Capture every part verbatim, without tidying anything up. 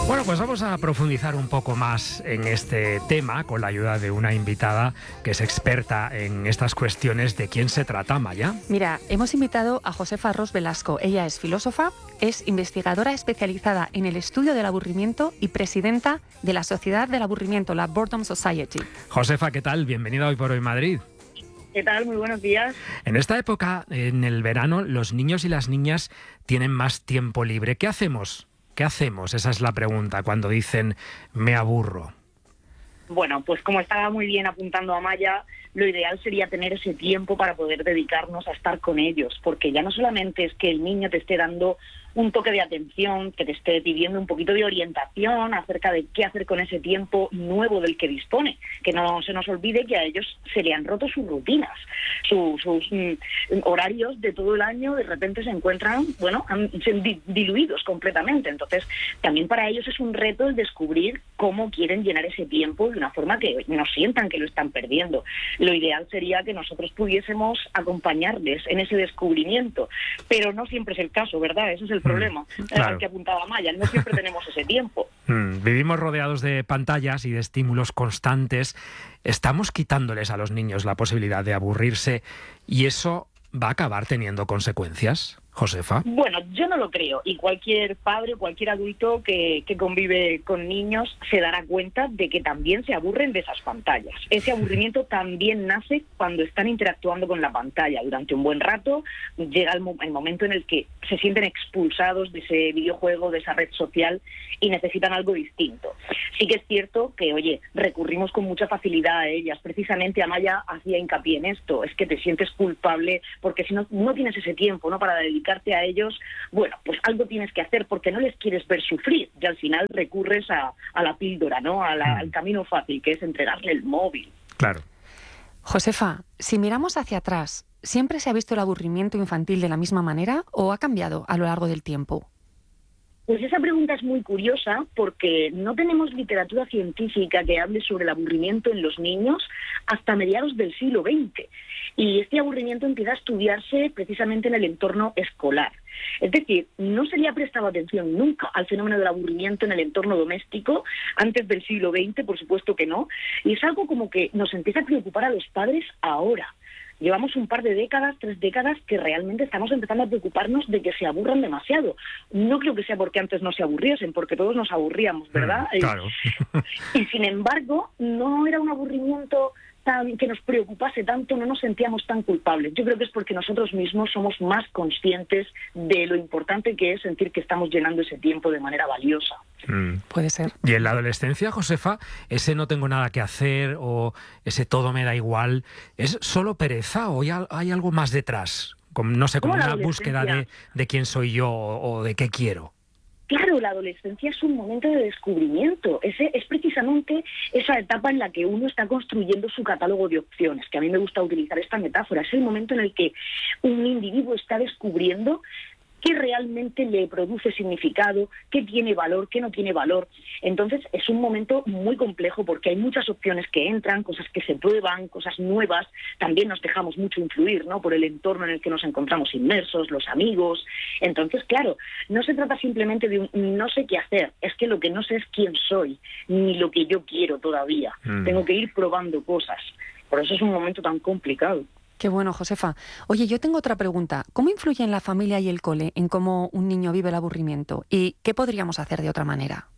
Bueno, pues vamos a profundizar un poco más en este tema con la ayuda de una invitada que es experta en estas cuestiones. ¿De quién se trata, Maya? Mira, hemos invitado a Josefa Ros Velasco. Ella es filósofa, es investigadora especializada en el estudio del aburrimiento y presidenta de la Sociedad del Aburrimiento, la Boredom Society. Josefa, ¿qué tal? Bienvenida Hoy por Hoy Madrid. ¿Qué tal? Muy buenos días. En esta época, en el verano, los niños y las niñas tienen más tiempo libre. ¿Qué hacemos? ¿Qué hacemos? Esa es la pregunta cuando dicen me aburro. Bueno, pues como estaba muy bien apuntando Amaya, lo ideal sería tener ese tiempo para poder dedicarnos a estar con ellos, porque ya no solamente es que el niño te esté dando un toque de atención, que te esté pidiendo un poquito de orientación acerca de qué hacer con ese tiempo nuevo del que dispone, que no se nos olvide que a ellos se le han roto sus rutinas, su, sus mm, horarios de todo el año de repente se encuentran, bueno, han, se han di, diluidos completamente. Entonces, también para ellos es un reto el descubrir cómo quieren llenar ese tiempo de una forma que no sientan que lo están perdiendo. Lo ideal sería que nosotros pudiésemos acompañarles en ese descubrimiento, pero no siempre es el caso, ¿verdad? Ese es el problema, claro. Al que apuntaba Maya, no siempre tenemos ese tiempo. Mm, vivimos rodeados de pantallas y de estímulos constantes. Estamos quitándoles a los niños la posibilidad de aburrirse y eso va a acabar teniendo consecuencias, Josefa. Bueno, yo no lo creo, y cualquier padre o cualquier adulto que, que convive con niños se dará cuenta de que también se aburren de esas pantallas. Ese aburrimiento también nace cuando están interactuando con la pantalla durante un buen rato. Llega el, mo- el momento en el que se sienten expulsados de ese videojuego, de esa red social, y necesitan algo distinto. Sí que es cierto que, oye, recurrimos con mucha facilidad a ellas. Precisamente Amaya hacía hincapié en esto, es que te sientes culpable porque si no, no tienes ese tiempo, ¿no?, para dedicar a ellos. Bueno, pues algo tienes que hacer porque no les quieres ver sufrir y al final recurres a, a la píldora, ¿no?, a la, al camino fácil, que es entregarle el móvil. Claro. Josefa, si miramos hacia atrás, ¿siempre se ha visto el aburrimiento infantil de la misma manera o ha cambiado a lo largo del tiempo? Pues esa pregunta es muy curiosa porque no tenemos literatura científica que hable sobre el aburrimiento en los niños hasta mediados del siglo veinte. Y este aburrimiento empieza a estudiarse precisamente en el entorno escolar. Es decir, no se le ha prestado atención nunca al fenómeno del aburrimiento en el entorno doméstico antes del siglo veinte, por supuesto que no. Y es algo como que nos empieza a preocupar a los padres ahora. Llevamos un par de décadas, tres décadas, que realmente estamos empezando a preocuparnos de que se aburran demasiado. No creo que sea porque antes no se aburriesen, porque todos nos aburríamos, ¿verdad? Mm, claro. Y sin embargo, no era un aburrimiento tan, que nos preocupase tanto, no nos sentíamos tan culpables. Yo creo que es porque nosotros mismos somos más conscientes de lo importante que es sentir que estamos llenando ese tiempo de manera valiosa. Mm. Puede ser. Y en la adolescencia, Josefa, ese no tengo nada que hacer o ese todo me da igual, ¿es solo pereza o hay, hay algo más detrás? Como, no sé, como una búsqueda de, de quién soy yo o, o de qué quiero. Claro, la adolescencia es un momento de descubrimiento. Ese es precisamente esa etapa en la que uno está construyendo su catálogo de opciones, que a mí me gusta utilizar esta metáfora. Es el momento en el que un individuo está descubriendo qué realmente le produce significado, qué tiene valor, qué no tiene valor. Entonces es un momento muy complejo porque hay muchas opciones que entran, cosas que se prueban, cosas nuevas. También nos dejamos mucho influir, ¿no?, por el entorno en el que nos encontramos inmersos, los amigos. Entonces, claro, no se trata simplemente de un no sé qué hacer, es que lo que no sé es quién soy, ni lo que yo quiero todavía. Mm. Tengo que ir probando cosas. Por eso es un momento tan complicado. Qué bueno, Josefa. Oye, yo tengo otra pregunta. ¿Cómo influyen la familia y el cole en cómo un niño vive el aburrimiento? ¿Y qué podríamos hacer de otra manera?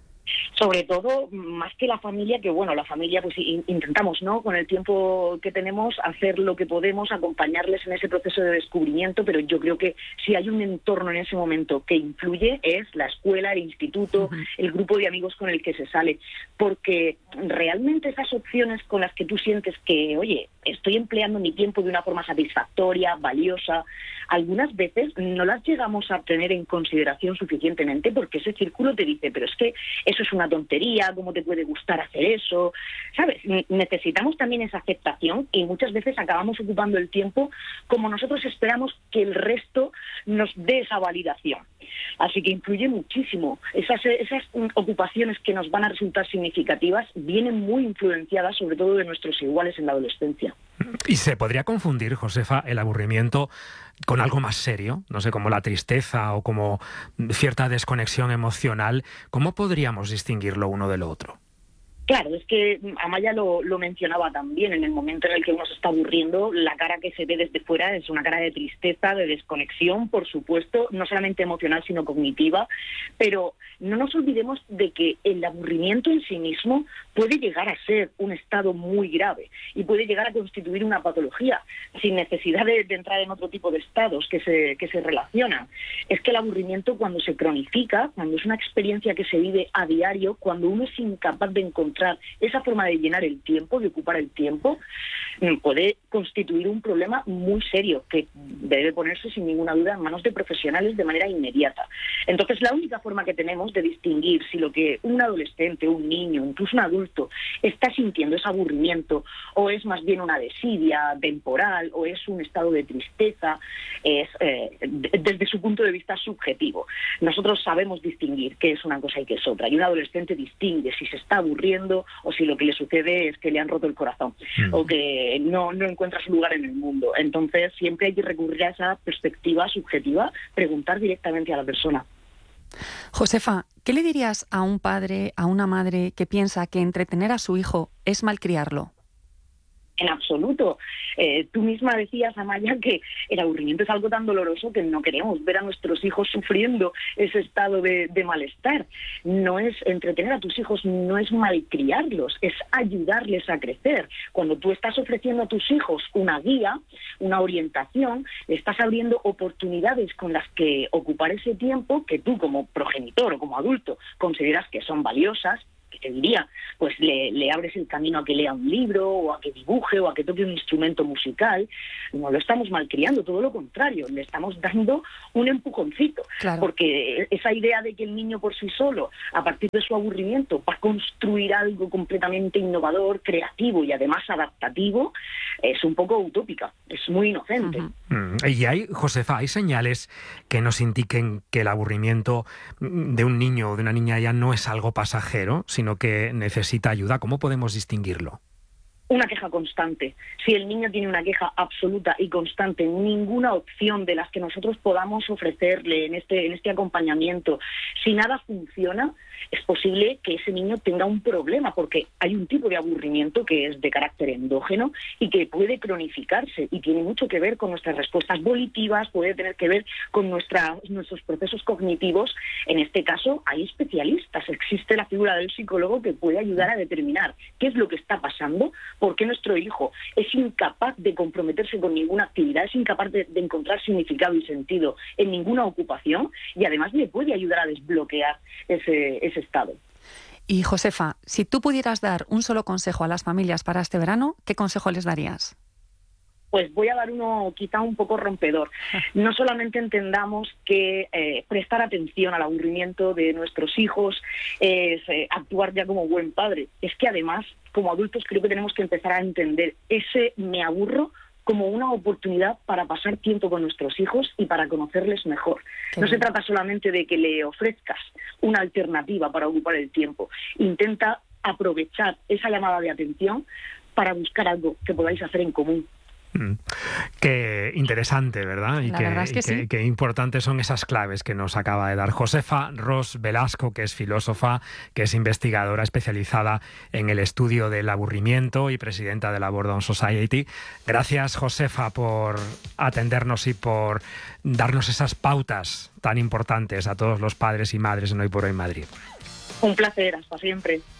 Sobre todo, más que la familia, que bueno, la familia pues intentamos, ¿no?, con el tiempo que tenemos, hacer lo que podemos, acompañarles en ese proceso de descubrimiento, pero yo creo que si hay un entorno en ese momento que influye es la escuela, el instituto, uh-huh. el grupo de amigos con el que se sale, porque realmente esas opciones con las que tú sientes que, oye, estoy empleando mi tiempo de una forma satisfactoria, valiosa, algunas veces no las llegamos a tener en consideración suficientemente porque ese círculo te dice, pero es que eso es una tontería, ¿cómo te puede gustar hacer eso? ¿Sabes? Necesitamos también esa aceptación y muchas veces acabamos ocupando el tiempo como nosotros esperamos que el resto nos dé esa validación. Así que influye muchísimo. Esas, esas ocupaciones que nos van a resultar significativas vienen muy influenciadas sobre todo de nuestros iguales en la adolescencia. ¿Y se podría confundir, Josefa, el aburrimiento con algo más serio? No sé, como la tristeza o como cierta desconexión emocional. ¿Cómo podríamos distinguirlo uno del otro? Claro, es que Amaya lo, lo mencionaba también, en el momento en el que uno se está aburriendo, la cara que se ve desde fuera es una cara de tristeza, de desconexión, por supuesto, no solamente emocional, sino cognitiva, pero no nos olvidemos de que el aburrimiento en sí mismo puede llegar a ser un estado muy grave y puede llegar a constituir una patología, sin necesidad de, de entrar en otro tipo de estados que se, que se relacionan. Es que el aburrimiento, cuando se cronifica, cuando es una experiencia que se vive a diario, cuando uno es incapaz de encontrar esa forma de llenar el tiempo, de ocupar el tiempo, puede constituir un problema muy serio que debe ponerse sin ninguna duda en manos de profesionales de manera inmediata. Entonces, la única forma que tenemos de distinguir si lo que un adolescente, un niño, incluso un adulto está sintiendo es aburrimiento o es más bien una desidia temporal o es un estado de tristeza, es eh, desde su punto de vista subjetivo. Nosotros sabemos distinguir qué es una cosa y qué es otra, y un adolescente distingue si se está aburriendo o si lo que le sucede es que le han roto el corazón mm. o que no, no encuentra su lugar en el mundo. Entonces siempre hay que recurrir a esa perspectiva subjetiva, preguntar directamente a la persona. Josefa, ¿qué le dirías a un padre, a una madre que piensa que entretener a su hijo es malcriarlo? En absoluto. Eh, tú misma decías, Amaya, que el aburrimiento es algo tan doloroso que no queremos ver a nuestros hijos sufriendo ese estado de, de malestar. No es entretener a tus hijos, no es malcriarlos, es ayudarles a crecer. Cuando tú estás ofreciendo a tus hijos una guía, una orientación, estás abriendo oportunidades con las que ocupar ese tiempo que tú como progenitor o como adulto consideras que son valiosas, que te diría, pues le, le abres el camino a que lea un libro o a que dibuje o a que toque un instrumento musical. No lo estamos malcriando, todo lo contrario, le estamos dando un empujoncito, claro. Porque esa idea de que el niño por sí solo, a partir de su aburrimiento, va a construir algo completamente innovador, creativo y además adaptativo, es un poco utópica, es muy inocente. Uh-huh. Y hay, Josefa, hay señales que nos indiquen que el aburrimiento de un niño o de una niña ya no es algo pasajero, sino que necesita ayuda. ¿Cómo podemos distinguirlo? Una queja constante. Si el niño tiene una queja absoluta y constante, ninguna opción de las que nosotros podamos ofrecerle en este, en este acompañamiento, si nada funciona, es posible que ese niño tenga un problema, porque hay un tipo de aburrimiento que es de carácter endógeno y que puede cronificarse y tiene mucho que ver con nuestras respuestas volitivas, puede tener que ver con nuestra, nuestros procesos cognitivos. En este caso hay especialistas, existe la figura del psicólogo que puede ayudar a determinar qué es lo que está pasando, por qué nuestro hijo es incapaz de comprometerse con ninguna actividad, es incapaz de, de encontrar significado y sentido en ninguna ocupación, y además le puede ayudar a desbloquear ese, ese estado. Y Josefa, si tú pudieras dar un solo consejo a las familias para este verano, ¿qué consejo les darías? Pues voy a dar uno quizá un poco rompedor. No solamente entendamos que eh, prestar atención al aburrimiento de nuestros hijos es eh, actuar ya como buen padre, es que además, como adultos, creo que tenemos que empezar a entender ese me aburro como una oportunidad para pasar tiempo con nuestros hijos y para conocerles mejor. No se trata solamente de que le ofrezcas una alternativa para ocupar el tiempo. Intenta aprovechar esa llamada de atención para buscar algo que podáis hacer en común. Mm. Qué interesante, ¿verdad? Y, La qué, verdad es que y sí. qué, qué importantes son esas claves que nos acaba de dar Josefa Ros Velasco, que es filósofa, que es investigadora especializada en el estudio del aburrimiento y presidenta de la Boredom Society. Gracias, Josefa, por atendernos y por darnos esas pautas tan importantes a todos los padres y madres en Hoy por Hoy Madrid. Un placer, hasta siempre.